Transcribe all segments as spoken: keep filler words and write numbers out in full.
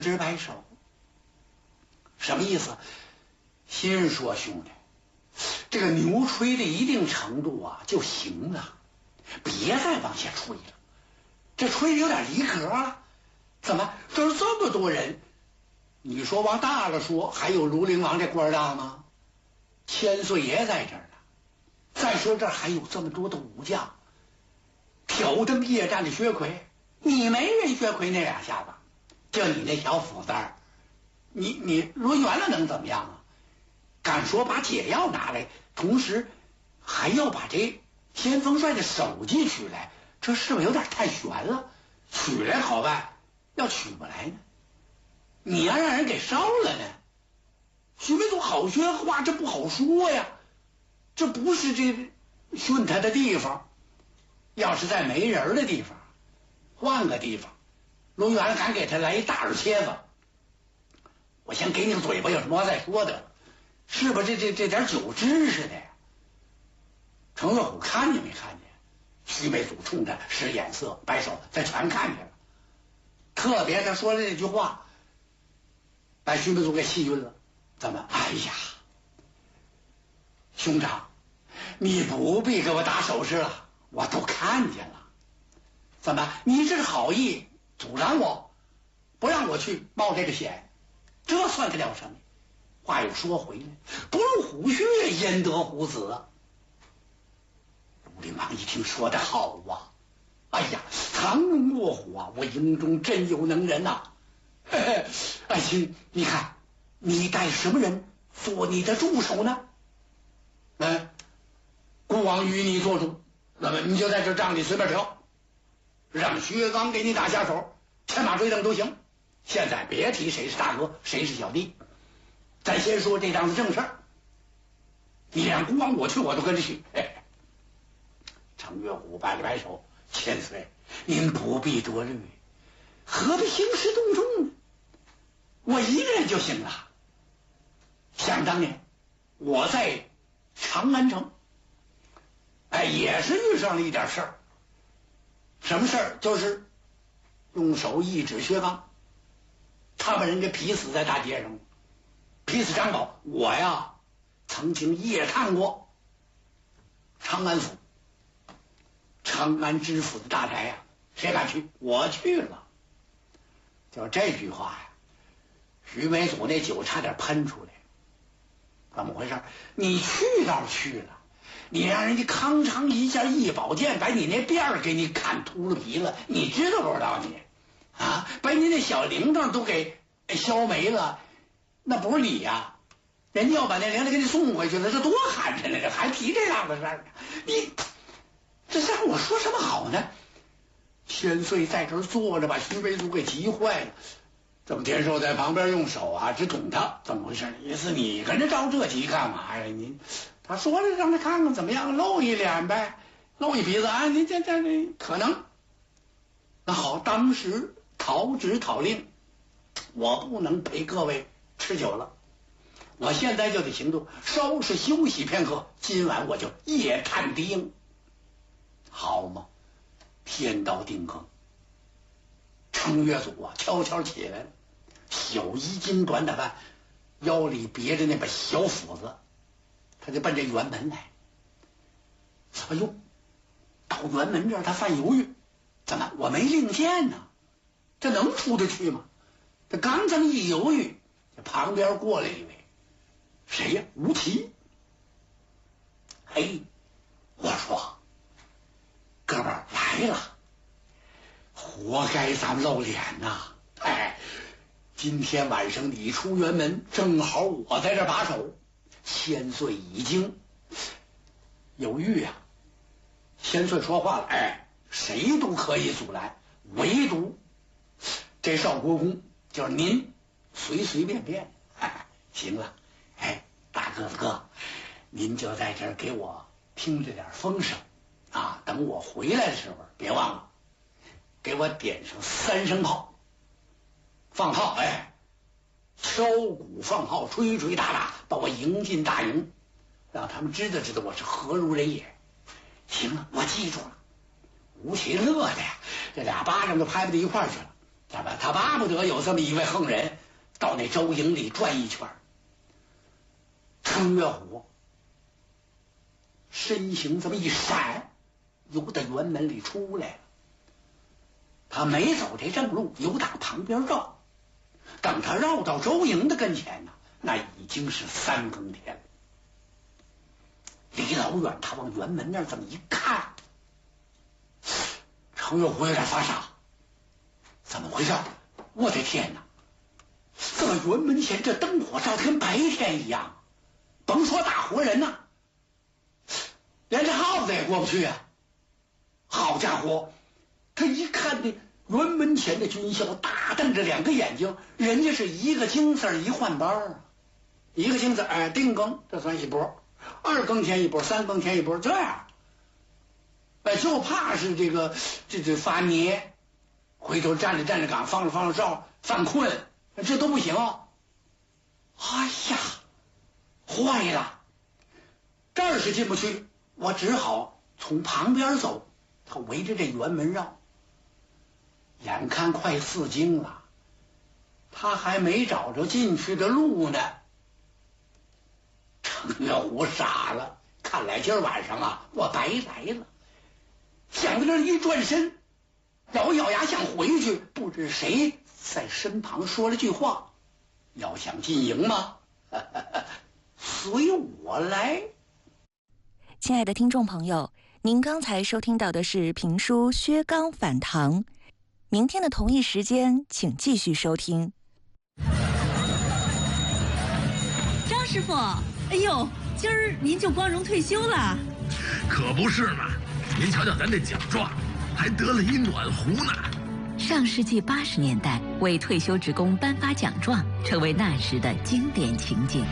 直摆手，什么意思？心说兄弟，这个牛吹到一定程度啊就行了，别再往下吹了，这吹的有点离格了。怎么这儿这么多人？你说往大了说，还有庐陵王这官大吗？千岁爷在这儿呢。再说这儿还有这么多的武将，挑灯夜战的薛奎，你没人薛奎那两下子，就你那小斧子儿，你你抡圆了能怎么样啊？敢说把解药拿来，同时还要把这先锋帅的首级取来，这是不是有点太悬了？取来好办，要取不来呢，你要让人给烧了呢。徐悲祖好些话，这不好说呀，这不是这训他的地方。要是在没人的地方，换个地方，抡圆了敢给他来一大耳切子，我先给你个嘴巴，有什么话再说的，是不是这这这点酒知识的呀？程乐虎看见没看见？徐悲祖冲他使眼色，摆手，他全看见了。特别他说的这句话，把徐悲祖给气晕了。怎么？哎呀，兄长，你不必给我打手势了，我都看见了。怎么？你这是好意阻拦我，不让我去冒这个险，这算得了什么？话又说回来，不入虎穴，焉得虎子？武陵王一听说得好啊！哎呀，藏龙卧虎啊！我营中真有能人呐、啊！嘿嘿，爱卿，你看，你带什么人做你的助手呢？嗯，孤王与你做主，那么你就在这帐里随便挑，让薛刚给你打下手，牵马追等都行。现在别提谁是大哥，谁是小弟，咱先说这档子正事儿。你让孤王我去，我都跟着去。嘿嘿，程月虎摆了摆手，千岁，您不必多虑，何必兴师动众呢？我一个人就行了。想当年，我在长安城，哎，也是遇上了一点事儿。什么事儿？就是用手一指薛刚，他把人给劈死在大街上，劈死张宝。我呀，曾经夜看过长安府。长安知府的大宅呀、啊，谁敢去？我去了。就这句话呀，徐悲祖那酒差点喷出来。怎么回事？你去倒去了，你让人家康昌一下一宝剑把你那辫儿给你砍秃了皮了，你知道不知道你？啊，把你那小铃铛都给削没了，那不是你呀、啊？人家要把那铃铛给你送回去了，这多寒碜呢！这还提这样的事儿呢？你。这让我说什么好呢？千岁在这儿坐着，把徐悲祖给急坏了。郑天寿在旁边用手啊直捅他，怎么回事？意思你跟着着这急干嘛呀？你他说了让他看看怎么样，露一脸呗，露一鼻子啊！你这这这可能。那好，当时讨旨讨令，我不能陪各位吃酒了，我现在就得行动，稍事休息片刻，今晚我就夜探敌营。好嘛，天道定格。程月祖啊，悄悄起来了，小衣襟短打扮，腰里别着那把小斧子，他就奔这辕门来。哎呦，到辕门这儿他犯犹豫，怎么我没令箭呢？这能出得去吗？他刚这么一犹豫，这旁边过来一位，谁呀？吴奇。嘿，我说。哥们儿来了，活该咱们露脸呐！哎，今天晚上你出辕门，正好我在这把守。千岁已经有豫啊，千岁说话了，哎，谁都可以阻拦，唯独这少国公就是您，随随便便。哎，行了，哎，大个子哥，您就在这儿给我听着点风声。啊，等我回来的时候，别忘了给我点上三声炮，放炮，哎，敲鼓放炮，吹吹打打，把我迎进大营，让他们知道知道我是何如人也。行了，我记住了。吴奇乐的呀，这俩巴掌都拍不到一块儿去了。 咱们他巴不得有这么一位横人到那周营里转一圈。程月虎身形这么一闪，由得辕门里出来了。他没走这正路，由打旁边绕。等他绕到周营的跟前呢，那已经是三更天了。离老远，他往辕门那儿这么一看，程月虎有点发傻，怎么回事？我的天哪！这么辕门前这灯火照得跟白天一样，甭说大活人呐，连这耗子也过不去啊！好家伙，他一看那辕门前的军校，大瞪着两个眼睛，人家是一个京字一换班啊，一个京字哎，定更这算一波，二更天一波，三更天一波，这样，哎，就怕是这个这这发捏，回头站着站着岗，放着放着哨，犯困，这都不行。哎呀，坏了，这儿是进不去，我只好从旁边走，他围着这辕门绕。眼看快四更了，他还没找着进去的路呢。程月虎傻了，看来今儿晚上啊，我白来了。想到这儿一转身，咬咬牙想回去，不知谁在身旁说了句话：“要想进营吗？随我来。” 亲爱的听众朋友，您刚才收听到的是评书《薛刚反唐》。明天的同一时间，请继续收听。 张师傅，哎呦，今儿您就光荣退休了？ 可不是嘛！您瞧瞧咱这奖状，还得了一暖壶呢。 上世纪八十年代，为退休职工颁发奖状，成为那时的经典情景。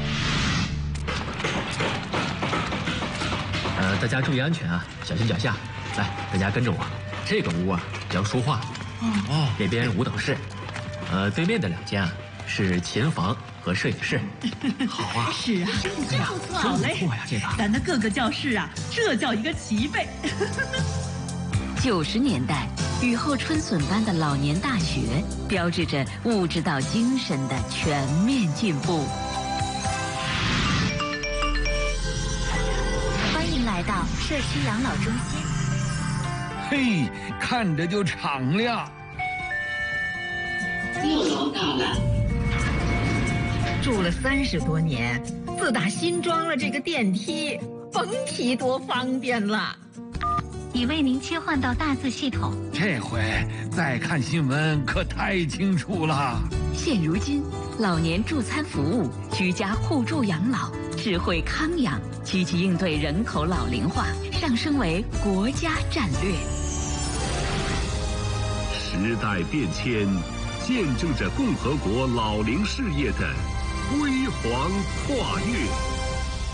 呃，大家注意安全啊，小心脚下。来，大家跟着我。这个屋啊叫书画。哦，那边舞蹈室，呃，对面的两间啊是琴房和摄影室。好啊， 是啊，真不错，好嘞， 不错呀，这个咱的各个教室啊，这叫一个齐备。九十年代，雨后春笋般的老年大学，标志着物质到精神的全面进步。 欢迎来到社区养老中心。 嘿，看着就敞亮。 又老大了， 住了三十多年，自打新装了这个电梯，甭提多方便了。 已为您切换到大字系统， 这回再看新闻可太清楚了。 现如今，老年助餐服务、居家互助养老、智慧康养，积极应对人口老龄化，上升为国家战略。 时代变迁，见证着共和国老龄事业的辉煌跨越。